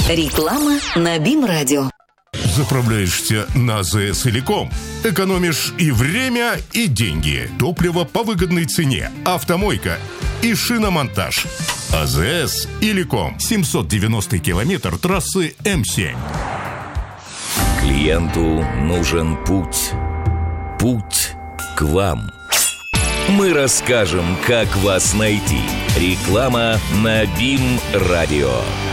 Реклама на БИМ-радио. Заправляешься на АЗС Иликом. Экономишь и время, и деньги. Топливо по выгодной цене. Автомойка и шиномонтаж. АЗС Иликом. 790 километр трассы М7. Клиенту нужен путь. Путь к вам. Мы расскажем, как вас найти. Реклама на БИМ-радио.